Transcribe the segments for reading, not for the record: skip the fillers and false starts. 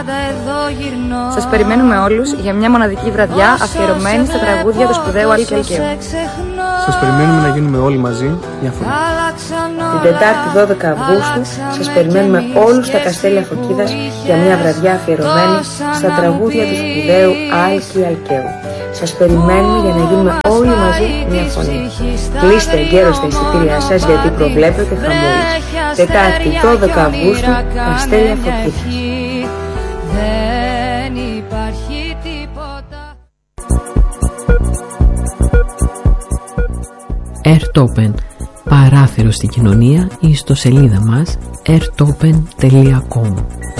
Σας περιμένουμε όλους για μια μοναδική βραδιά αφιερωμένη στα τραγούδια του σπουδαίου Άλκη Αλκαίου. Σας περιμένουμε να γίνουμε όλοι μαζί μια φορά. Την Τετάρτη 12 Αυγούστου σας περιμένουμε όλους στα Καστέλια Φωκίδας για μια βραδιά αφιερωμένη στα τραγούδια του σπουδαίου Άλκη Αλκαίου. Σας περιμένουμε για να γίνουμε όλοι μαζί μια φωνή. Κλείστε εγκαίρως τα εισιτήριά σας γιατί προβλέπετε χαμούλης. Τετάρτη 12 Αυγούστου, Καστέλια Φωκίδας. Δεν υπάρχει τίποτα. Airtopen, παράθυρο στην κοινωνία, ή ιστοσελίδα μας airtopen.com.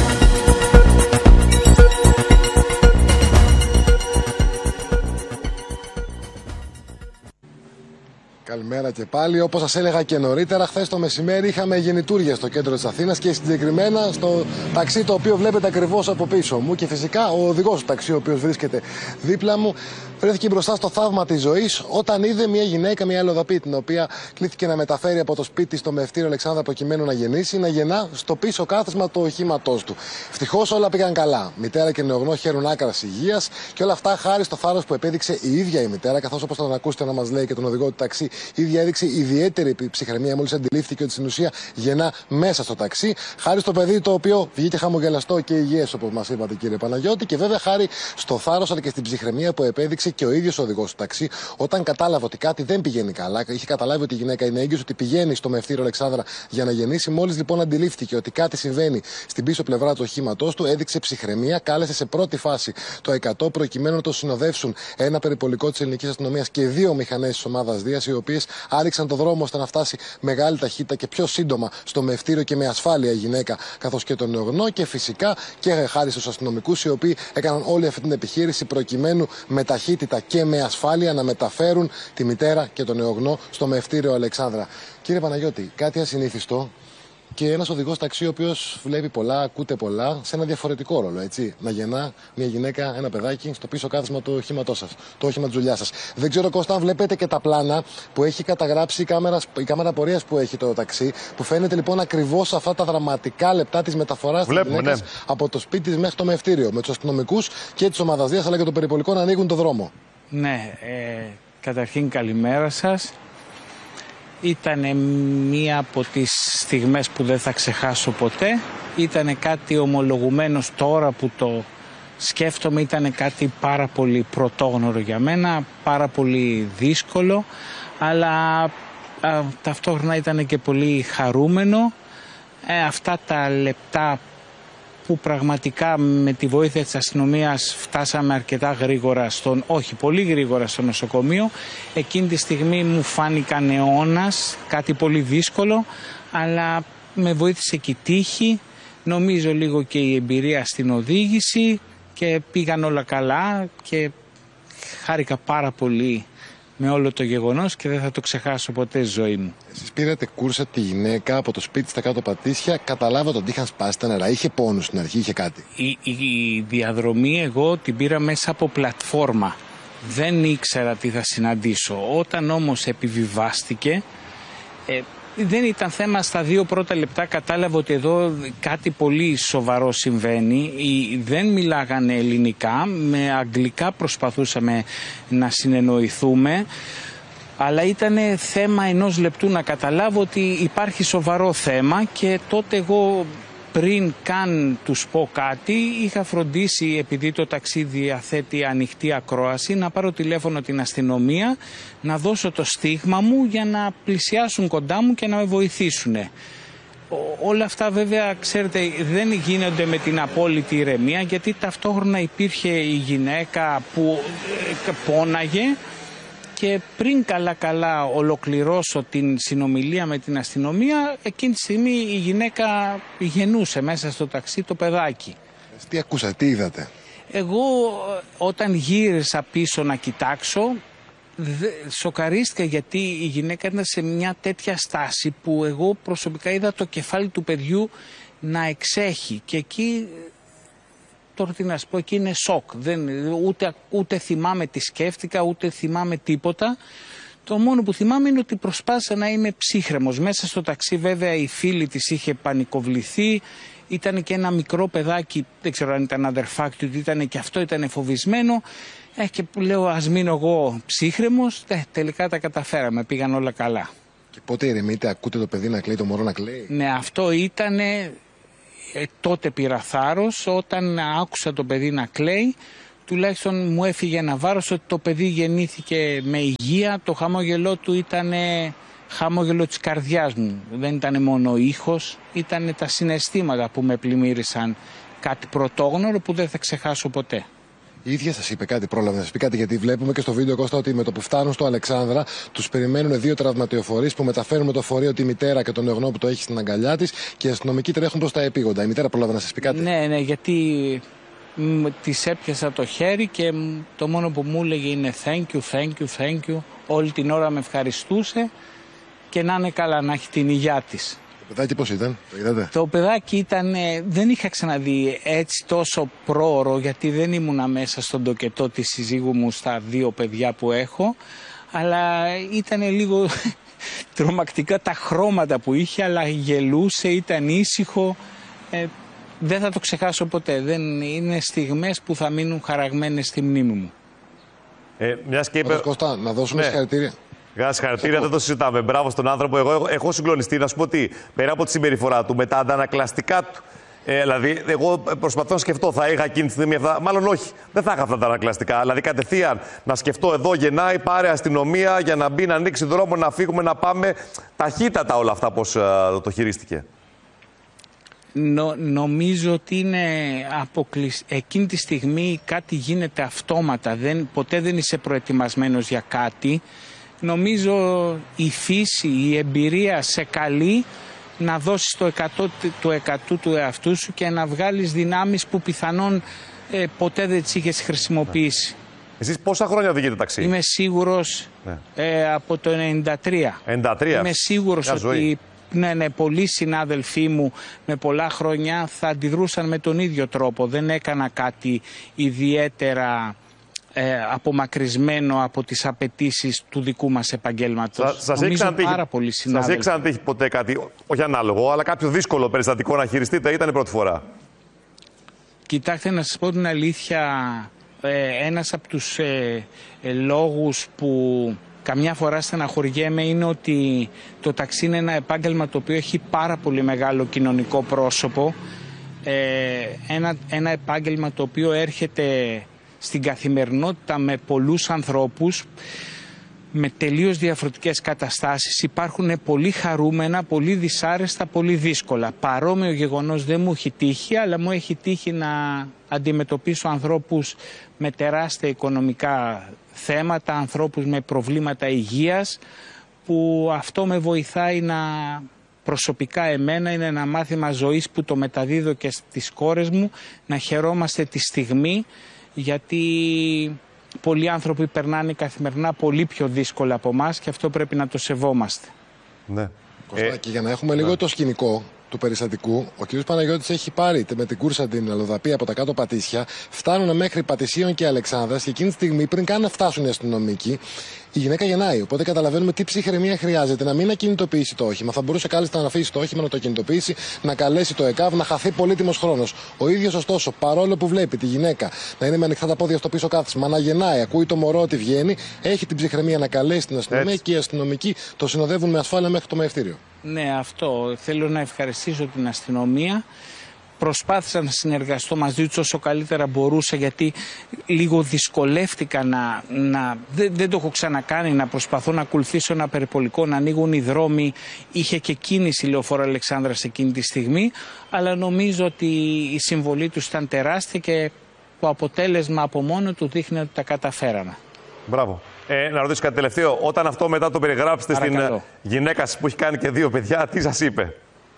Καλημέρα και πάλι. Όπως σας έλεγα και νωρίτερα, χθες το μεσημέρι είχαμε γεννητούργια στο κέντρο της Αθήνας και συγκεκριμένα στο ταξί το οποίο βλέπετε ακριβώς από πίσω μου. Και φυσικά ο οδηγός του ταξί, ο οποίος βρίσκεται δίπλα μου, βρέθηκε μπροστά στο θαύμα της ζωής όταν είδε μια γυναίκα, μια αλλοδαπή, την οποία κλήθηκε να μεταφέρει από το σπίτι στο Μευτήριο Αλεξάνδρα προκειμένου να γεννήσει, να γεννά στο πίσω κάθισμα του οχήματός του. Ευτυχώς όλα πήγαν καλά. Μητέρα και νεογνώ χαίρουν άκρας υγείας και όλα αυτά χάρη στο θάρρος που επέδειξε η ίδια η μητέρα, καθώς όπως θα τον ακούσετε να μας λέει και τον οδηγό του ταξί, η ίδια έδειξε ιδιαίτερη ψυχραιμία μόλις αντιλήφθηκε ότι στην ουσία γεννά μέσα στο ταξί. Χάρη στο παιδί το οποίο βγήκε χαμογελαστό και υγιές, όπως μας είπατε κύριε Παναγιώτη, και βέβαια χάρη στο θάρρος αλλά και στην ψυχραιμία που επέδειξε και ο ίδιος ο οδηγός του ταξί όταν κατάλαβε ότι κάτι δεν πηγαίνει καλά. Είχε καταλάβει ότι η γυναίκα είναι έγκυος, ότι πηγαίνει στο Μευτήριο Αλεξάνδρα για να γεννήσει. Μόλις λοιπόν αντιλήφθηκε ότι κάτι συμβαίνει στην πίσω πλευρά του οχήματός του, έδειξε ψυχραιμία, κάλεσε σε πρώτη φάση το 100 προκειμένου να το συνοδεύσουν ένα περιπολικό της ελληνικής αστυνομίας και δύο μηχανές της ομάδας Δίας, οι οποίες άνοιξαν το δρόμο ώστε να φτάσει μεγάλη ταχύτητα και πιο σύντομα στο Μευτήριο και με ασφάλεια η γυναίκα καθώς και τον νεογνώ, και φυσικά και χάρη στους αστυνομικούς οι οποίοι έκαναν όλη αυτή την επιχείρηση προκειμένου με ταχύτητα και με ασφάλεια να μεταφέρουν τη μητέρα και τον νεογνώ στο Μευτήριο Αλεξάνδρα. Κύριε Παναγιώτη, κάτι ασυνήθιστο και ένας οδηγός ταξί ο οποίος βλέπει πολλά, ακούτε πολλά, σε ένα διαφορετικό ρόλο, έτσι. Να γεννά μια γυναίκα, ένα παιδάκι στο πίσω κάθισμα του οχήματός σας, το όχημα της δουλειάς σας. Δεν ξέρω, Κώστα, αν βλέπετε και τα πλάνα που έχει καταγράψει η κάμερα πορείας που έχει το ταξί, που φαίνεται λοιπόν ακριβώς αυτά τα δραματικά λεπτά της μεταφοράς της γυναίκας από το σπίτι της μέχρι το Μευτήριο, με τους αστυνομικούς και της ομάδας Δίας αλλά και το περιπολικό να ανοίγουν το δρόμο. Ναι, καταρχήν καλημέρα σας. Ήταν μία από τις στιγμές που δεν θα ξεχάσω ποτέ. Ήταν κάτι ομολογουμένως τώρα που το σκέφτομαι, ήταν κάτι πάρα πολύ πρωτόγνωρο για μένα, πάρα πολύ δύσκολο, αλλά ταυτόχρονα ήταν και πολύ χαρούμενο. Αυτά τα λεπτά που πραγματικά με τη βοήθεια της αστυνομίας φτάσαμε αρκετά γρήγορα όχι πολύ γρήγορα στο νοσοκομείο. Εκείνη τη στιγμή μου φάνηκαν αιώνας, κάτι πολύ δύσκολο, αλλά με βοήθησε και η τύχη, νομίζω λίγο και η εμπειρία στην οδήγηση και πήγαν όλα καλά και χάρηκα πάρα πολύ με όλο το γεγονός και δεν θα το ξεχάσω ποτέ στη ζωή μου. Εσείς πήρατε κούρσα τη γυναίκα από το σπίτι στα κάτω πατήσια, καταλάβατε ότι είχαν σπάσει τα νερά, είχε πόνους στην αρχή, είχε κάτι? Η διαδρομή εγώ την πήρα μέσα από πλατφόρμα. Δεν ήξερα τι θα συναντήσω. Όταν όμως επιβιβάστηκε, δεν ήταν θέμα, στα 2 πρώτα λεπτά κατάλαβα ότι εδώ κάτι πολύ σοβαρό συμβαίνει. Δεν μιλάγανε ελληνικά, με αγγλικά προσπαθούσαμε να συνεννοηθούμε, αλλά ήταν θέμα 1 λεπτού να καταλάβω ότι υπάρχει σοβαρό θέμα και τότε εγώ πριν καν τους πω κάτι είχα φροντίσει, επειδή το ταξίδι διαθέτει ανοιχτή ακρόαση, να πάρω τηλέφωνο την αστυνομία, να δώσω το στίγμα μου για να πλησιάσουν κοντά μου και να με βοηθήσουν. Όλα αυτά βέβαια ξέρετε δεν γίνονται με την απόλυτη ηρεμία, γιατί ταυτόχρονα υπήρχε η γυναίκα που πόναγε και πριν καλά ολοκληρώσω την συνομιλία με την αστυνομία, εκείνη τη στιγμή η γυναίκα γεννούσε μέσα στο ταξί το παιδάκι. Τι ακούσατε, τι είδατε? Εγώ όταν γύρισα πίσω να κοιτάξω, σοκαρίστηκα, γιατί η γυναίκα ήταν σε μια τέτοια στάση που εγώ προσωπικά είδα το κεφάλι του παιδιού να εξέχει και εκεί... Τώρα τι να σου πω, εκεί είναι σοκ. Ούτε θυμάμαι τι σκέφτηκα, ούτε θυμάμαι τίποτα. Το μόνο που θυμάμαι είναι ότι προσπάθησα να είμαι ψύχρεμος. Μέσα στο ταξί βέβαια η φίλη της είχε πανικοβληθεί, Ήταν και ένα μικρό παιδάκι, δεν ξέρω αν ήταν αδερφάκι του, ήταν και αυτό ήταν φοβισμένο. Και που λέω ας μείνω εγώ ψύχρεμος, τελικά τα καταφέραμε, πήγαν όλα καλά. Και πότε ηρεμείτε, ακούτε το παιδί να κλαίει, το μωρό να κλαίει? Ναι, αυτό ήταν, τότε πήρα θάρρος, όταν άκουσα το παιδί να κλαίει, τουλάχιστον μου έφυγε ένα βάρος ότι το παιδί γεννήθηκε με υγεία, το χαμόγελό του ήταν χαμόγελο της καρδιάς μου, δεν ήταν μόνο ο ήχος, ήταν τα συναισθήματα που με πλημμύρισαν, κάτι πρωτόγνωρο που δεν θα ξεχάσω ποτέ. Η ίδια σας είπε κάτι, πρόλαβε να σας πει κάτι, γιατί βλέπουμε και στο βίντεο, Κώστα, ότι με το που φτάνουν στο Αλεξάνδρα τους περιμένουν 2 τραυματιοφορείς που μεταφέρουν με το φορείο τη μητέρα και τον εγγονό που το έχει στην αγκαλιά της και οι αστυνομικοί τρέχουν προς τα επίγοντα. Η μητέρα πρόλαβε να σας πει κάτι? Ναι, γιατί της έπιασα το χέρι και το μόνο που μου έλεγε είναι thank you. Όλη την ώρα με ευχαριστούσε και να είναι καλά, να έχει την υγειά της. Το παιδάκι πώς ήταν, το είδατε? Το παιδάκι ήταν, δεν είχα ξαναδεί έτσι τόσο πρόωρο, γιατί δεν ήμουνα μέσα στον τοκετό της συζύγου μου στα 2 παιδιά που έχω, αλλά ήταν λίγο τρομακτικά τα χρώματα που είχε, αλλά γελούσε, ήταν ήσυχο. Δεν θα το ξεχάσω ποτέ. Είναι στιγμές που θα μείνουν χαραγμένες στη μνήμη μου. Μιας και είπε... Κώστα, να δώσουμε συγχαρητήρια. Συγχαρητήρια, δεν το συζητάμε. Μπράβο στον άνθρωπο. Εγώ έχω συγκλονιστεί. Να σου πω ότι πέρα από τη συμπεριφορά του, με τα αντανακλαστικά του. Δηλαδή, εγώ προσπαθώ να σκεφτώ, θα είχα εκείνη τη στιγμή αυτά. Μάλλον όχι, δεν θα είχα αυτά τα ανακλαστικά. Δηλαδή, κατευθείαν να σκεφτώ, εδώ γεννάει, πάρε αστυνομία για να μπει, να ανοίξει δρόμο, να φύγουμε, να πάμε. Ταχύτατα όλα αυτά, πώς το χειρίστηκε. Νομίζω ότι είναι εκείνη τη στιγμή κάτι γίνεται αυτόματα. Ποτέ δεν είσαι προετοιμασμένος για κάτι. Νομίζω η φύση, η εμπειρία σε καλεί να δώσεις το 100% του εαυτού σου και να βγάλεις δυνάμεις που πιθανόν ποτέ δεν τις είχες χρησιμοποιήσει. Εσείς πόσα χρόνια οδηγείτε ταξί? Είμαι σίγουρος από το 93. Είμαι σίγουρος ότι πολλοί συνάδελφοί μου με πολλά χρόνια θα αντιδρούσαν με τον ίδιο τρόπο. Δεν έκανα κάτι ιδιαίτερα απομακρυσμένο από τις απαιτήσεις του δικού μας επαγγέλματος. Σας έχει ξανατύχει ποτέ κάτι, όχι ανάλογο, αλλά κάποιο δύσκολο περιστατικό να χειριστείτε, ήταν η πρώτη φορά? Κοιτάξτε, να σας πω την αλήθεια, ένας από τους λόγους που καμιά φορά στεναχωριέμαι είναι ότι το ταξί είναι ένα επάγγελμα το οποίο έχει πάρα πολύ μεγάλο κοινωνικό πρόσωπο. Ένα επάγγελμα το οποίο έρχεται στην καθημερινότητα με πολλούς ανθρώπους με τελείως διαφορετικές καταστάσεις. Υπάρχουν πολύ χαρούμενα, πολύ δυσάρεστα, πολύ δύσκολα. Παρόμοιο γεγονός δεν μου έχει τύχει, αλλά μου έχει τύχει να αντιμετωπίσω ανθρώπους με τεράστια οικονομικά θέματα, ανθρώπους με προβλήματα υγείας, που αυτό με βοηθάει προσωπικά εμένα, είναι ένα μάθημα ζωής που το μεταδίδω και στις κόρες μου, να χαιρόμαστε τη στιγμή, γιατί πολλοί άνθρωποι περνάνε καθημερινά πολύ πιο δύσκολα από εμάς και αυτό πρέπει να το σεβόμαστε. Ναι. Κώστα, και για να έχουμε λίγο το σκηνικό του περιστατικού, ο κ. Παναγιώτης έχει πάρει με την κούρσα την αλλοδαπή από τα κάτω Πατήσια, φτάνουν μέχρι Πατησίων και Αλεξάνδρας και εκείνη τη στιγμή, πριν καν να φτάσουν οι αστυνομικοί, η γυναίκα γεννάει. Οπότε καταλαβαίνουμε τι ψυχραιμία χρειάζεται, να μην ακινητοποιήσει το όχημα. Θα μπορούσε κάλλιστα να αφήσει το όχημα, να το κινητοποιήσει, να καλέσει το ΕΚΑΒ, να χαθεί πολύτιμος χρόνος. Ο ίδιος, ωστόσο, παρόλο που βλέπει τη γυναίκα να είναι με ανοιχτά τα πόδια στο πίσω κάθισμα, να γεννάει, ακούει το μωρό ότι βγαίνει, έχει την ψυχραιμία να καλέσει την αστυνομία και οι αστυνομικοί το συνοδεύουν με ασφάλεια μέχρι το μευτήριο. Ναι, αυτό. Θέλω να ευχαριστήσω την αστυνομία. Προσπάθησα να συνεργαστώ μαζί τους όσο καλύτερα μπορούσα, γιατί λίγο δυσκολεύτηκα δεν το έχω ξανακάνει, να προσπαθώ να ακολουθήσω ένα περιπολικό, να ανοίγουν οι δρόμοι. Είχε και κίνηση λεωφόρο Αλεξάνδρας εκείνη τη στιγμή, αλλά νομίζω ότι η συμβολή τους ήταν τεράστια και το αποτέλεσμα από μόνο του δείχνει ότι τα καταφέραμε. Μπράβο. Να ρωτήσω κάτι τελευταίο. Όταν αυτό μετά το περιγράψετε στην γυναίκα σας που έχει κάνει και 2 παιδιά, τι σας είπε?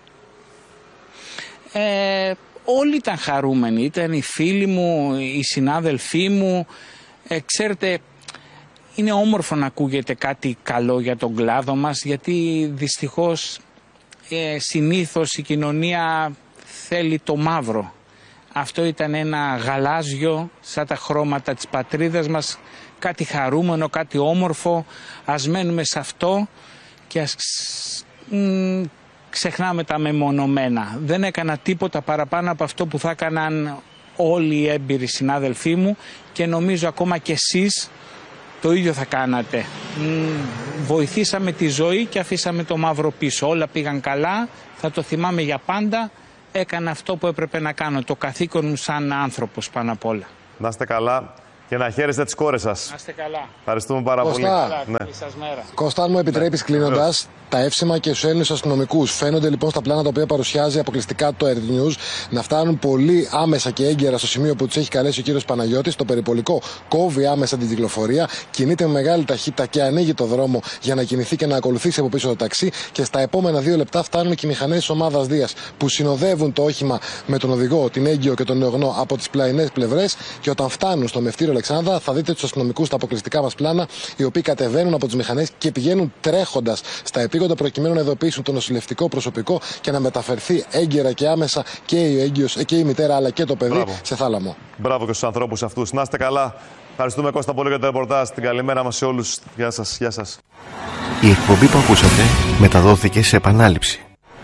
Όλοι ήταν χαρούμενοι. Ήταν οι φίλοι μου, οι συνάδελφοί μου. Ξέρετε, είναι όμορφο να ακούγεται κάτι καλό για τον κλάδο μας, γιατί δυστυχώς συνήθως η κοινωνία θέλει το μαύρο. Αυτό ήταν ένα γαλάζιο, σαν τα χρώματα της πατρίδας μας, κάτι χαρούμενο, κάτι όμορφο. Ας μένουμε σε αυτό και ξεχνάμε τα μεμονωμένα. Δεν έκανα τίποτα παραπάνω από αυτό που θα έκαναν όλοι οι έμπειροι συνάδελφοί μου και νομίζω ακόμα και εσείς το ίδιο θα κάνατε. Βοηθήσαμε τη ζωή και αφήσαμε το μαύρο πίσω. Όλα πήγαν καλά, θα το θυμάμαι για πάντα. Έκανα αυτό που έπρεπε να κάνω, το καθήκον μου σαν άνθρωπος πάνω απ' όλα. Να είστε καλά και να χαίρεστε τις κόρες σας. Να είστε καλά. Ευχαριστούμε πάρα πολύ. Ναι. Κώστα, αν μου επιτρέπεις, κλείνοντας, τα εύσημα και στους Έλληνες αστυνομικούς φαίνονται λοιπόν στα πλάνα τα οποία παρουσιάζει αποκλειστικά το Earth News να φτάνουν πολύ άμεσα και έγκαιρα στο σημείο που τους έχει καλέσει ο κύριος Παναγιώτης. Το περιπολικό κόβει άμεσα την κυκλοφορία, κινείται με μεγάλη ταχύτητα και ανοίγει το δρόμο για να κινηθεί και να ακολουθήσει από πίσω το ταξί. Και στα επόμενα 2 λεπτά φτάνουν και οι μηχανές της ομάδας Δίας που συνοδεύουν το όχημα με τον οδηγό, την έγκυο και τον νεογνώ από τις πλαϊνές πλευρές. Και όταν φτάνουν στο μευτήριο Αλεξάνδρα, θα δείτε τους αστυνομικούς στα αποκλειστικά μας πλάνα, οι οποίοι κατεβαίνουν από τις μηχανές και πηγαίνουν τρέχοντας στα επίγοντα προκειμένου να ειδοποιήσουν το νοσηλευτικό προσωπικό και να μεταφερθεί έγκαιρα και άμεσα και η έγκυος και η μητέρα αλλά και το παιδί σε θάλαμο. Μπράβο και στους ανθρώπους αυτούς. Να είστε καλά. Ευχαριστούμε, Κώστα, πολύ για το ρεπορτάζ. Την καλημέρα μας σε όλους. Γεια σας. Γεια σας. Η εκπομπή που ακούσατε μεταδόθηκε σε επανάληψη.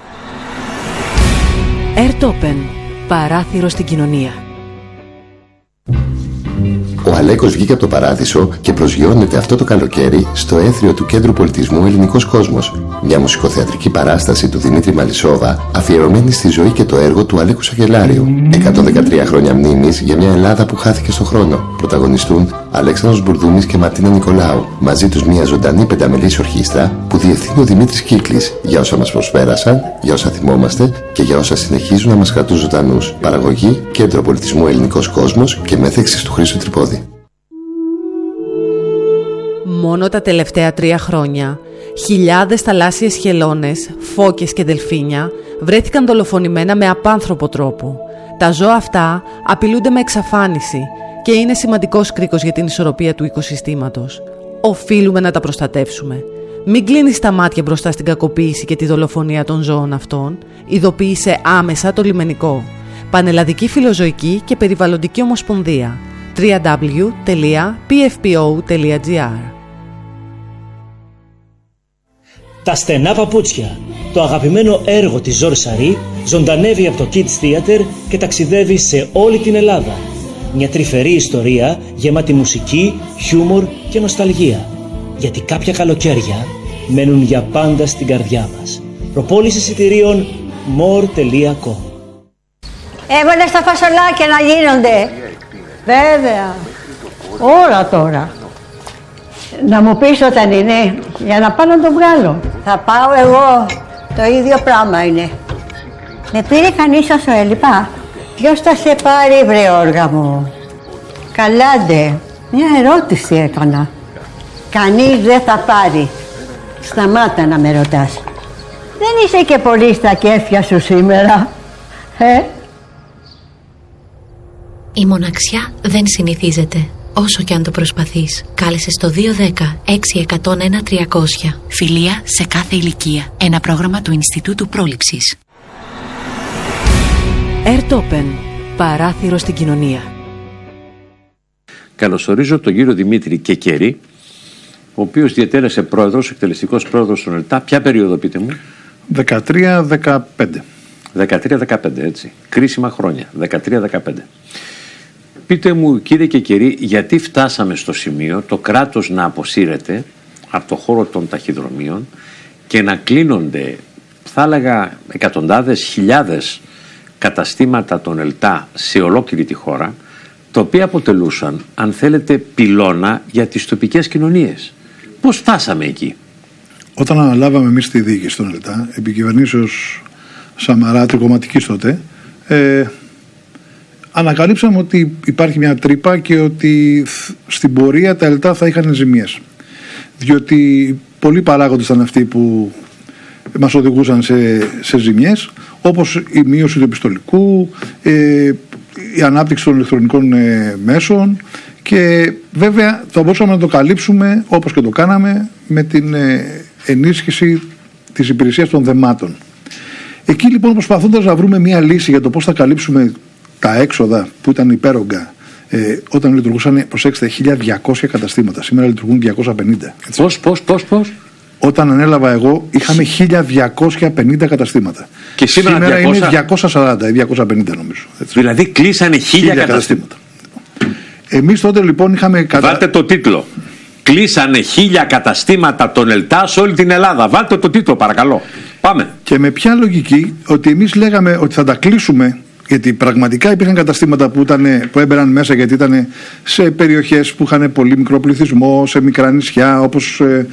Earth Open. Παράθυρο στην κοινωνία. Ο Αλέκος βγήκε από το παράδεισο και προσγειώνεται αυτό το καλοκαίρι στο έθριο του Κέντρου Πολιτισμού Ελληνικός Κόσμος. Μια μουσικοθεατρική παράσταση του Δημήτρη Μαλισσόβα, αφιερωμένη στη ζωή και το έργο του Αλέκου Σακελάριου. 113 χρόνια μνήμης για μια Ελλάδα που χάθηκε στο χρόνο. Πρωταγωνιστούν Αλέξανδρος Μπουρδούμης και Μαρτίνα Νικολάου. Μαζί τους μια ζωντανή πενταμελής ορχήστρα που διευθύνει ο Δημήτρης Κύκλης για όσα μας προσπέρασαν, για όσα θυμόμαστε και για όσα συνεχίζουν να μας κρατούν ζωντανούς. Παραγωγή Κέντρο Πολιτισμού Ελληνικός Κόσμος και μέθεξης του Χρήστου Τρυπόδη. Μόνο τα τελευταία 3 χρόνια, χιλιάδες θαλάσσιες χελώνες, φώκες και δελφίνια βρέθηκαν δολοφονημένα με απάνθρωπο τρόπο. Τα ζώα αυτά απειλούνται με εξαφάνιση και είναι σημαντικός κρίκος για την ισορροπία του οικοσυστήματος. Οφείλουμε να τα προστατεύσουμε. Μην κλείνεις τα μάτια μπροστά στην κακοποίηση και τη δολοφονία των ζώων αυτών. Ειδοποίησε άμεσα το λιμενικό. Πανελλαδική Φιλοζωική και Περιβαλλοντική Ομοσπονδία. www.pfpo.gr. Τα στενά παπούτσια, το αγαπημένο έργο της Ζορ Σαρή, ζωντανεύει από το Kids Theater και ταξιδεύει σε όλη την Ελλάδα. Μια τρυφερή ιστορία γεμάτη μουσική, χιούμορ και νοσταλγία. Γιατί κάποια καλοκαίρια μένουν για πάντα στην καρδιά μας. Προπόληση εισιτηρίων more.com. Έβαλες τα φασολάκια να γίνονται. Βέβαια. Όλα τώρα. Να μου πεις όταν είναι, για να πάω να το βγάλω. Θα πάω εγώ. Το ίδιο πράγμα είναι. Με πήρε κανείς όσο έλειπα. Ποιος θα σε πάρει, βρε όργα μου? Καλάντε. Μια ερώτηση έκανα. Κανείς δεν θα πάρει. Σταμάτα να με ρωτάς. Δεν είσαι και πολύ στα κέφια σου σήμερα. Η μοναξιά δεν συνηθίζεται, όσο και αν το προσπαθείς. Κάλεσε στο 210-6101-300. Φιλία σε κάθε ηλικία. Ένα πρόγραμμα του Ινστιτούτου Πρόληψης. Earth Open. Παράθυρο στην κοινωνία. Καλωσορίζω τον κύριο Δημήτρη Κεκερή, ο οποίος διετέλεσε πρόεδρος, εκτελεστικός πρόεδρος των ΕΛΤΑ. Ποια περίοδο, πείτε μου? 13-15. 13-15, έτσι. Κρίσιμα χρόνια. 13-15. Πείτε μου, κύριε Κεκερή, γιατί φτάσαμε στο σημείο το κράτος να αποσύρεται από το χώρο των ταχυδρομείων και να κλείνονται, θα έλεγα, εκατοντάδες, χιλιάδες καταστήματα των ΕΛΤΑ σε ολόκληρη τη χώρα, τα οποία αποτελούσαν, αν θέλετε, πυλώνα για τις τοπικές κοινωνίες. Πώς φτάσαμε εκεί? Όταν αναλάβαμε εμείς τη διοίκηση των ΕΛΤΑ, επί κυβερνήσεως Σαμαρά, τρικομματικής τότε, ανακαλύψαμε ότι υπάρχει μια τρύπα και ότι στην πορεία τα ΕΛΤΑ θα είχαν ζημίες. Διότι πολλοί παράγοντες ήταν αυτοί που μας οδηγούσαν σε ζημιές, όπως η μείωση του επιστολικού, η ανάπτυξη των ηλεκτρονικών μέσων, και βέβαια θα μπορούσαμε να το καλύψουμε, όπως και το κάναμε, με την ενίσχυση της υπηρεσίας των δεμάτων. Εκεί λοιπόν, προσπαθώντας να βρούμε μια λύση για το πώς θα καλύψουμε τα έξοδα που ήταν υπέρογκα, όταν λειτουργούσαν, προσέξτε, 1.200 καταστήματα, σήμερα λειτουργούν 250. Πώς? όταν ανέλαβα εγώ, είχαμε 1.250 καταστήματα. Και σήμερα είναι 240 ή 250 νομίζω. Έτσι. Δηλαδή κλείσανε 1.000 καταστήματα. Εμείς τότε λοιπόν είχαμε... Βάλτε το τίτλο. Κλείσανε 1.000 καταστήματα των ΕΛΤΑ σε όλη την Ελλάδα. Βάλτε το τίτλο παρακαλώ. Πάμε. Και με ποια λογική? Ότι εμείς λέγαμε ότι θα τα κλείσουμε, γιατί πραγματικά υπήρχαν καταστήματα που έμπαιναν μέσα, γιατί ήταν σε περιοχές που είχαν πολύ μικρό πληθυσμό, σε μικρά νησιά όπως